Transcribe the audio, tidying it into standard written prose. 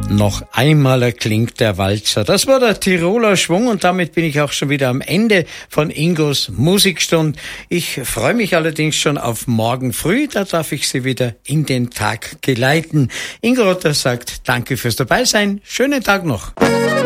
Noch einmal erklingt der Walzer. Das war der Tiroler Schwung und damit bin ich auch schon wieder am Ende von Ingos Musikstund. Ich freue mich allerdings schon auf morgen früh, da darf ich Sie wieder in den Tag geleiten. Ingo Rotter sagt Danke fürs Dabeisein, schönen Tag noch.